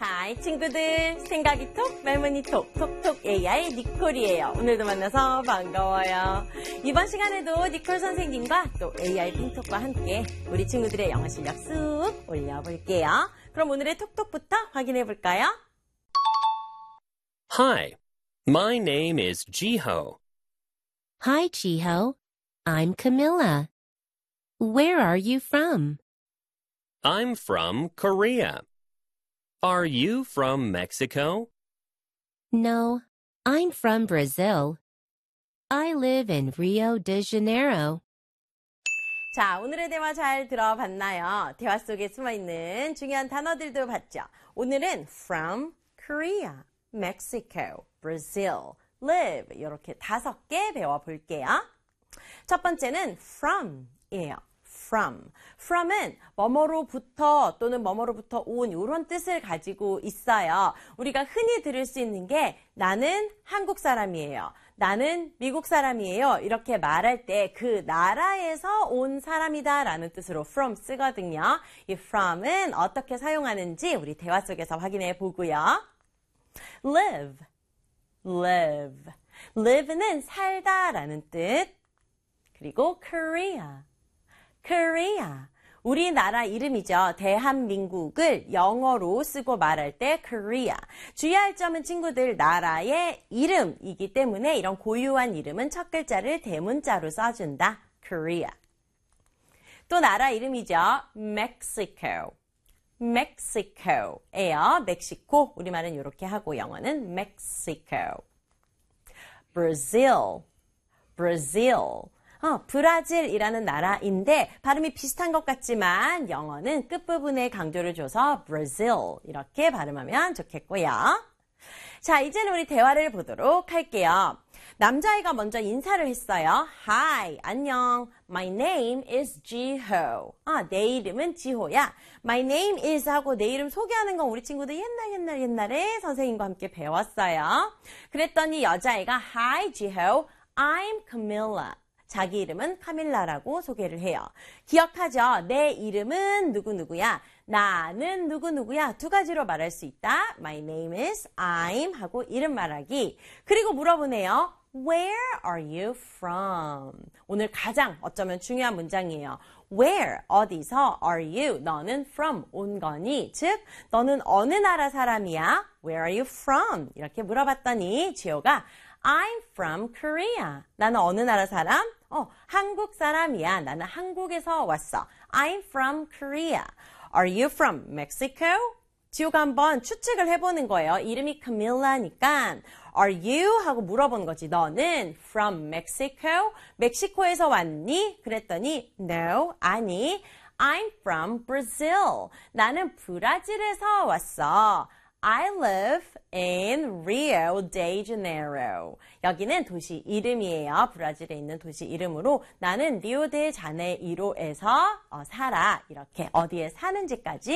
하이 친구들, 생각이 톡, 말문이 톡, 톡톡 AI 니콜이에요. 오늘도 만나서 반가워요. 이번 시간에도 니콜 선생님과 또 AI 핑톡과 함께 우리 친구들의 영어 실력 쑥 올려볼게요. 그럼 오늘의 톡톡부터 확인해 볼까요? Hi, my name is Jiho. Hi, Jiho. I'm Camilla. Where are you from? I'm from Korea. Are you from Mexico? No, I'm from Brazil. I live in Rio de Janeiro. 자, 오늘의 대화 잘 들어봤나요? 대화 속에 숨어있는 중요한 단어들도 봤죠? 오늘은 from Korea, Mexico, Brazil, live 이렇게 5개 배워볼게요. 첫 번째는 from이에요. from. from은 뭐뭐로부터 또는 뭐뭐로부터 온 이런 뜻을 가지고 있어요. 우리가 흔히 들을 수 있는 게 나는 한국 사람이에요. 나는 미국 사람이에요. 이렇게 말할 때 그 나라에서 온 사람이다 라는 뜻으로 from 쓰거든요. 이 from은 어떻게 사용하는지 우리 대화 속에서 확인해 보고요. live. live. live는 살다 라는 뜻. 그리고 Korea. Korea. 우리나라 이름이죠. 대한민국을 영어로 쓰고 말할 때 Korea. 주의할 점은 친구들 나라의 이름이기 때문에 이런 고유한 이름은 첫 글자를 대문자로 써준다. Korea. 또 나라 이름이죠. Mexico. Mexico예요. 멕시코. 우리말은 이렇게 하고 영어는 Mexico. Brazil. Brazil. 브라질이라는 나라인데 발음이 비슷한 것 같지만 영어는 끝부분에 강조를 줘서 Brazil 이렇게 발음하면 좋겠고요. 자, 이제는 우리 대화를 보도록 할게요. 남자아이가 먼저 인사를 했어요. Hi, 안녕. My name is Jiho. 내 이름은 지호야. My name is 하고 내 이름 소개하는 건 우리 친구들 옛날에 선생님과 함께 배웠어요. 그랬더니 여자아이가 Hi, Jiho. I'm Camilla. 자기 이름은 카밀라라고 소개를 해요. 기억하죠? 내 이름은 누구누구야. 나는 누구누구야. 두 가지로 말할 수 있다. My name is, I'm 하고 이름 말하기. 그리고 물어보네요. Where are you from? 오늘 가장 어쩌면 중요한 문장이에요. Where, 어디서, are you, 너는 from, 온 거니? 즉, 너는 어느 나라 사람이야? Where are you from? 이렇게 물어봤더니 지호가 I'm from Korea. 나는 어느 나라 사람? 한국 사람이야. 나는 한국에서 왔어. I'm from Korea. Are you from Mexico? 지호가 한번 추측을 해보는 거예요. 이름이 Camilla니까 Are you? 하고 물어본 거지. 너는 from Mexico? 멕시코에서 왔니? 그랬더니 No, 아니. I'm from Brazil. 나는 브라질에서 왔어. I live in Rio de Janeiro. 여기는 도시 이름이에요. 브라질에 있는 도시 이름으로 나는 리오데자네이로에서 살아. 이렇게 어디에 사는지까지